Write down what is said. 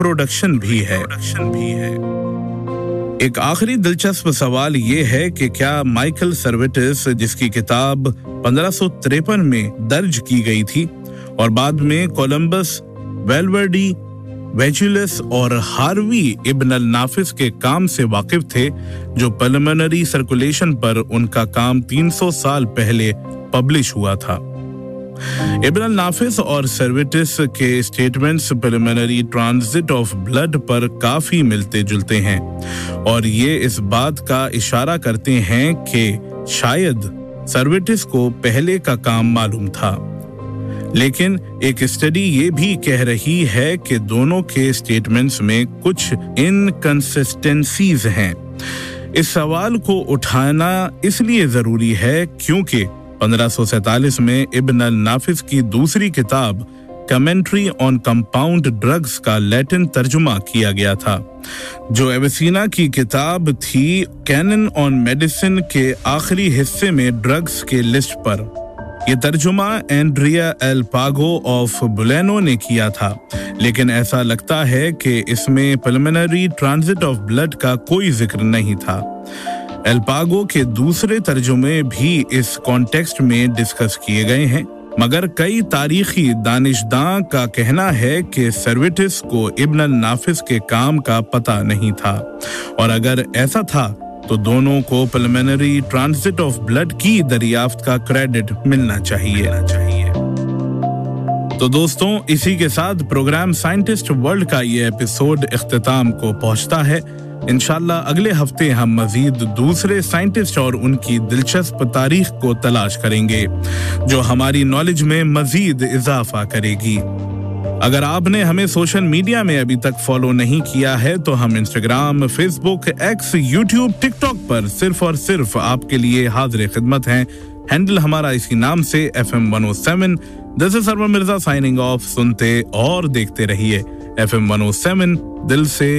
Production भी है। एक आखिरी दिलचस्प सवाल ये है कि क्या माइकल सर्वेटिस, जिसकी किताब 1553 में दर्ज की गई थी और बाद में कोलंबस, वेलवर्डी, वेजुलस और हार्वी इब्न अल-नाफिस के काम से वाकिफ थे, जो प्रिलिमिनरी सर्कुलेशन पर उनका काम 300 साल पहले पब्लिश हुआ था। इब्न अल-नाफिस और सर्वेटिस के statements preliminary transit of blood पर काफी मिलते जुलते हैं और ये इस बात का इशारा करते हैं कि शायद सर्वेटिस को पहले का काम मालूम था। लेकिन एक स्टडी ये भी कह रही है कि दोनों के स्टेटमेंट्स में कुछ इनकंसिस्टेंसीज हैं। इस सवाल को उठाना इसलिए जरूरी है क्योंकि 1547 में इब्न अल-नाफिस की दूसरी किताब कमेंट्री ऑन कंपाउंड ड्रग्स का लैटिन तर्जुमा किया गया था, जो एविसीना की किताब थी कैनन ऑन मेडिसिन के आखिरी हिस्से में ड्रग्स के लिस्ट पर। ये तर्जुमा एंड्रिया एल पागो ऑफ बुलेनो ने किया था, लेकिन ऐसा लगता है कि इसमें प्रिलिमिनरी ट्रांजिट ऑफ ब्लड का कोई जिक्र नहीं था। एल पागो के दूसरे तर्जुमे भी इस कॉन्टेक्स्ट में डिस्कस किए गए हैं, मगर कई तारीखी दानिशदां का कहना है कि सर्वेटिस को इब्न अल-नाफिस के काम का पता नहीं था, और अगर ऐसा था तो दोनों को प्रिलिमिनरी ट्रांजिट ऑफ ब्लड की दरियाफ्त का क्रेडिट मिलना चाहिए। तो दोस्तों, इसी के साथ प्रोग्राम साइंटिस्ट वर्ल्ड का ये एपिसोड इख्तिताम को पहुंचता है। इंशाल्लाह अगले हफ्ते हम मजीद दूसरे साइंटिस्ट और उनकी दिलचस्प तारीख को तलाश करेंगे, जो हमारी नॉलेज में मजीद इजाफा करेगी। अगर आपने हमें सोशल मीडिया में अभी तक फॉलो नहीं किया है तो हम Instagram, Facebook, x, YouTube, TikTok पर सिर्फ और सिर्फ आपके लिए हाजिर खिदमत हैं। हैंडल हमारा इसी नाम से FM 107। This is server Mirza signing off. सुनते और देखते रहिए FM 107 दिल से।